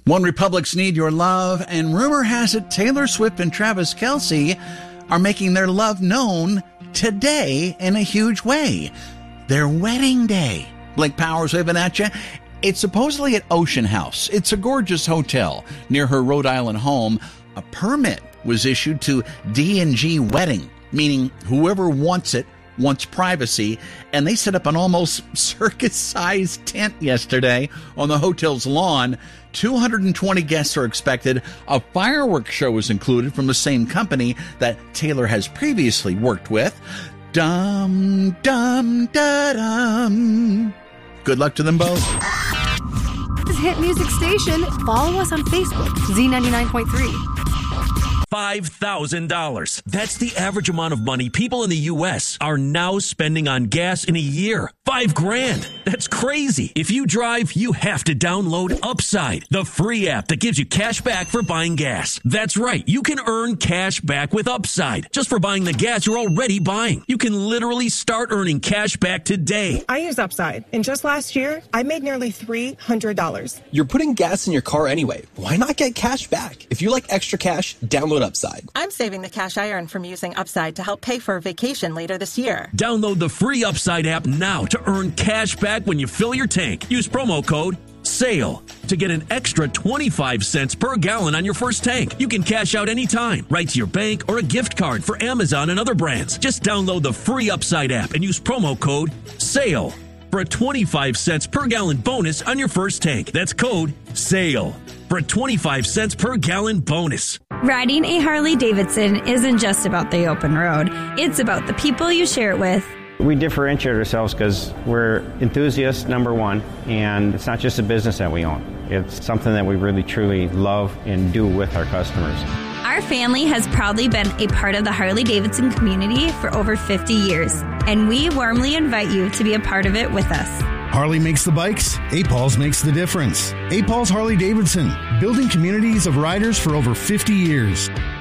One Republics need your love, and rumor has it Taylor Swift and Travis Kelce are making their love known today in a huge way. Their wedding day. Blake Powers waving at you. It's supposedly at Ocean House. It's a gorgeous hotel near her Rhode Island home. A permit was issued to D&G Wedding, meaning whoever wants it wants privacy, and they set up an almost circus-sized tent yesterday on the hotel's lawn. 220 guests are expected. A fireworks show is included from the same company that Taylor has previously worked with. Dum, dum, da, dum. Good luck to them both. This hit music station. Follow us on Facebook, Z99.3. $5,000. That's the average amount of money people in the U.S. are now spending on gas in a year. $5,000. That's crazy. If you drive, you have to download Upside, the free app that gives you cash back for buying gas. That's right. You can earn cash back with Upside just for buying the gas you're already buying. You can literally start earning cash back today. I use Upside, and just last year, I made nearly $300. You're putting gas in your car anyway. Why not get cash back? If you like extra cash, download Upside. I'm saving the cash I earn from using Upside to help pay for a vacation later this year. Download the free Upside app now to earn cash back when you fill your tank. Use promo code SALE to get an extra 25 cents per gallon on your first tank. You can cash out anytime, right to your bank or a gift card for Amazon and other brands. Just download the free Upside app and use promo code SALE for a 25 cents per gallon bonus on your first tank. That's code SALE for a 25 cents per gallon bonus. Riding a Harley-Davidson isn't just about the open road. It's about the people you share it with. We differentiate ourselves because we're enthusiasts, number one, and it's not just a business that we own. It's something that we really, truly love and do with our customers. Our family has proudly been a part of the Harley-Davidson community for over 50 years, and we warmly invite you to be a part of it with us. Harley makes the bikes, A-Pauls makes the difference. A-Pauls Harley-Davidson, building communities of riders for over 50 years.